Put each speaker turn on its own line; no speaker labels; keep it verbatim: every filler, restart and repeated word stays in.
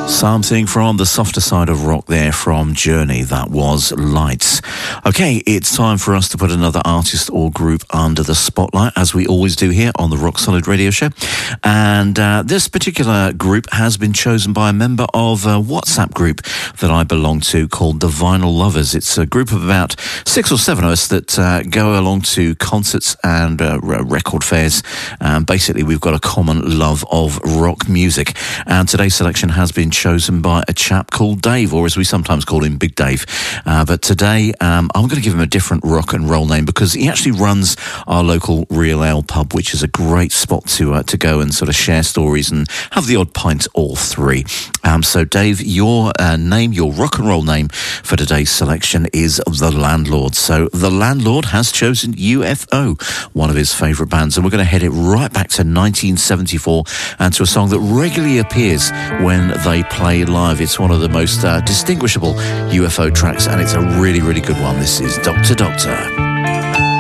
Something from the softer side of rock there from Journey. That was Lights. Okay, it's time for us to put another artist or group under the spotlight, as we always do here on the Rock Solid Radio Show. And uh, this particular group has been chosen by a member of a WhatsApp group that I belong to called the Vinyl Lovers. It's a group of about six or seven of us that uh, go along to concerts and uh, record fairs. Um, basically, we've got a common love of rock music. And today's selection has been chosen by a chap called Dave, or as we sometimes call him, Big Dave. Uh, but today, um, I'm going to give him a different rock and roll name because he actually runs our local Real Ale pub, which is a great spot to uh, to go and sort of share stories and have the odd pint or three. Um, so, Dave, your uh, name, your rock and roll name for today's selection is The Landlord. So, The Landlord has chosen U F O, one of his favourite bands, and we're going to head it right back to nineteen seventy-four and to a song that regularly appears when they play live. It's one of the most uh, distinguishable U F O tracks, and it's a really, really good one. This is Doctor Doctor.